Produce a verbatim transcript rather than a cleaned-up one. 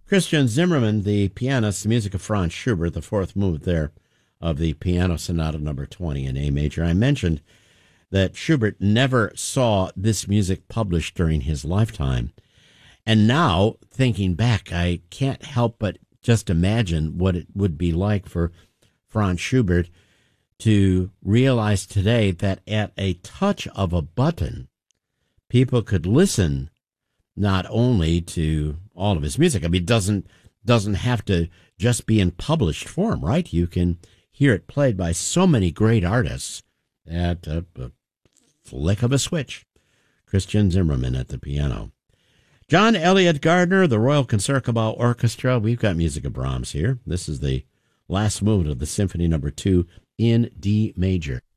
Christian Zimmermann, the pianist, the music of Franz Schubert, the fourth movement there of the Piano Sonata number twenty in A major. I mentioned that Schubert never saw this music published during his lifetime. And now, thinking back, I can't help but just imagine what it would be like for Franz Schubert to realize today that at a touch of a button, people could listen not only to all of his music. I mean, it doesn't, doesn't have to just be in published form, right? You can hear it played by so many great artists at a, a flick of a switch. Christian Zimmermann at the piano. John Elliott Gardner, the Royal Concertgebouw Orchestra. We've got music of Brahms here. This is the last movement of the Symphony number two in D major.